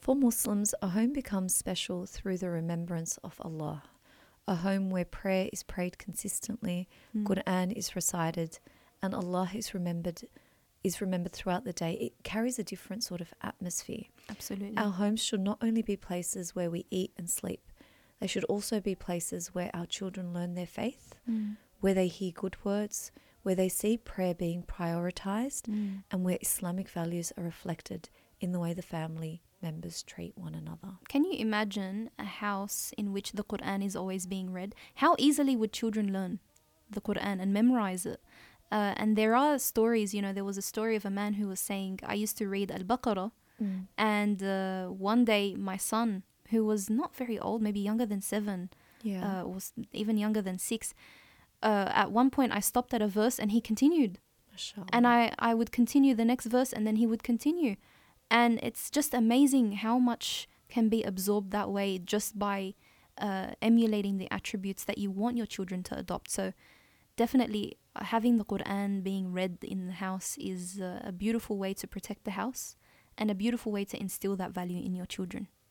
For Muslims, a home becomes special through the remembrance of Allah. A home where prayer is prayed consistently, Quran is recited, and Allah is remembered throughout the day. It carries a different sort of atmosphere. Absolutely. Our homes should not only be places where we eat and sleep, they should also be places where our children learn their faith, where they hear good words, where they see prayer being prioritized, and where Islamic values are reflected in the way the family members treat one another. Can you imagine a house in which the Quran is always being read? How easily would children learn the Quran and memorize it? And there are stories, there was a story of a man who was saying, I used to read Al-Baqarah, and one day my son, who was not very old, maybe younger than 7, was even younger than 6, at one point I stopped at a verse and he continued. Mashallah. And I would continue the next verse and then he would continue. And it's just amazing how much can be absorbed that way just by emulating the attributes that you want your children to adopt. So definitely having the Quran being read in the house is a beautiful way to protect the house and a beautiful way to instill that value in your children.